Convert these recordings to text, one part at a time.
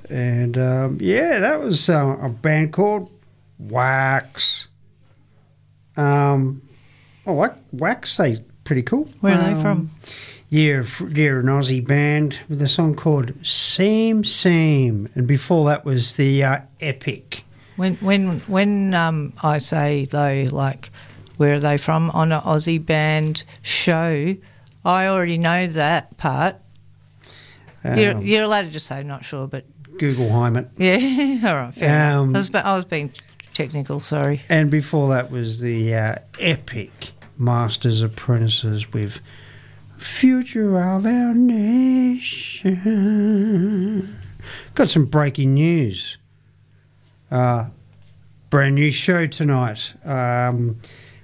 And, that was a band called Wax. Wax, they're pretty cool. Where are they from? Yeah, they're an Aussie band with a song called Same Same. And before that was the Epic. When I say, though, like, where are they from on an Aussie band show, I already know that part. You're allowed to just say not sure, but... Google Heimat. Yeah, all right, fair enough. I was being technical, sorry. And before that was the Epic Masters Apprentices with Future of Our Nation. Got some breaking news. Brand new show tonight on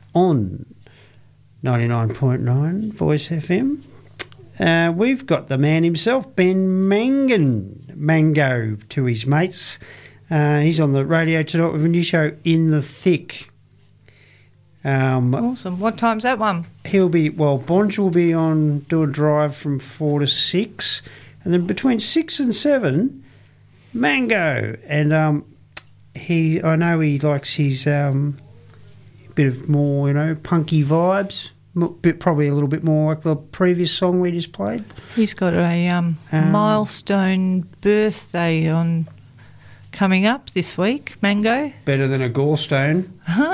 99.9 Voice FM. We've got the man himself, Ben Mango to his mates. He's on the radio tonight with a new show, In the Thick. Awesome. What time's that one? Bonge will be on, do a drive from 4 to 6, and then between 6 and 7, Mango. And I know he likes his bit of more, punky vibes, probably a little bit more like the previous song we just played. He's got a milestone birthday coming up this week, Mango. Better than a gallstone.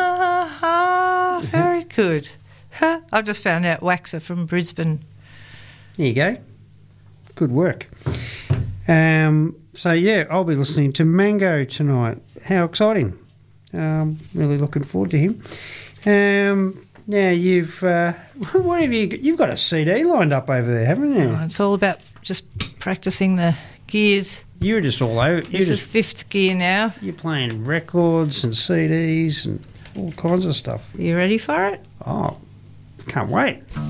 Very good. I've just found out Waxer from Brisbane. There you go. Good work. I'll be listening to Mango tonight. How exciting. Really looking forward to him. Now you've you've got a CD lined up over there, haven't you? Oh, it's all about just practicing the gears. You're just all over. This is fifth gear now. You're playing records and CDs and all kinds of stuff. You ready for it? Oh, can't wait.